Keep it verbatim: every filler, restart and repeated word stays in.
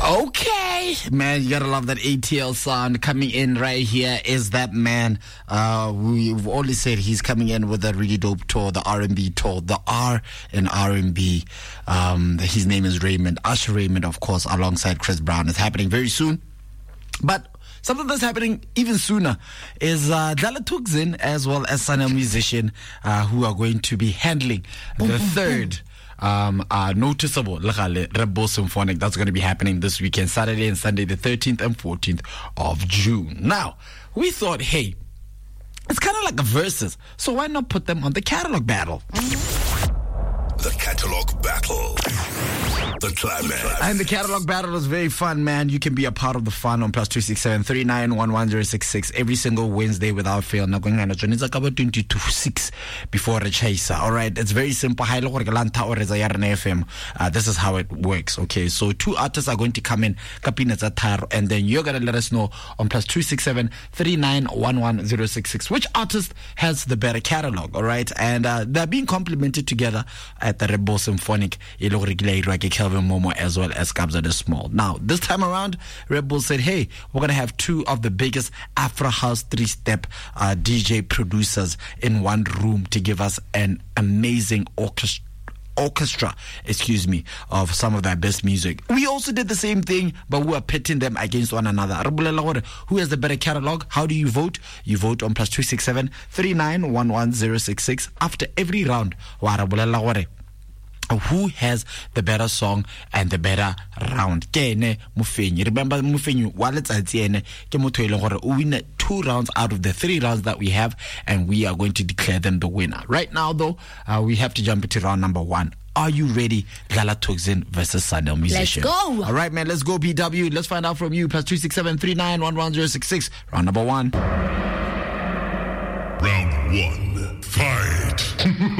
Okay, man, you gotta love that A T L sound. Coming in right here is that man. Uh, we've always said he's coming in with a really dope tour, the R and B tour, the R in R and B. Um, his name is Raymond, Usher Raymond, of course, alongside Chris Brown. It's happening very soon. But something that's happening even sooner is uh, Dlala Thukzin as well as Sanel Musician uh, who are going to be handling the third um, uh, noticeable Red Bull Symphonic. That's going to be happening this weekend, Saturday and Sunday, the thirteenth and fourteenth of June. Now, we thought, hey, it's kind of like a versus, so why not put them on the catalog battle? The catalog battle. The climax. And the catalog battle is very fun, man. You can be a part of the fun on plus two six seven three nine one one zero six six every single Wednesday without fail. Now going on it's about twenty to six before a chaser. All right, it's very simple. Uh, this is how it works. Okay, so two artists are going to come in, and then you're gonna let us know on plus two six seven three nine one one zero six six which artist has the better catalog. All right, and uh, they're being complemented together at the Red Bull Symphonic. Kelvin Momo as well as Kabza the Small. Now, this time around, Red Bull said, hey, we're going to have two of the biggest Afro House three-step uh, D J producers in one room to give us an amazing orchestra. orchestra, excuse me, of some of their best music. We also did the same thing, but we are pitting them against one another. Who has the better catalog? How do you vote? You vote on plus two six seven three nine one one zero six six after every round. Who has the better song and the better round? Kene Mufenyi. Remember Mufenyi, wallet's at Tiene, Kemotoilore, win two rounds out of the three rounds that we have, and we are going to declare them the winner. Right now, though, uh, we have to jump into round number one. Are you ready? Dlala Thukzin versus Sanel Musician. Let's go. All right, man, let's go, B W. Let's find out from you. Plus two six seven three nine one one zero six six. Round number one. Round one. Fight.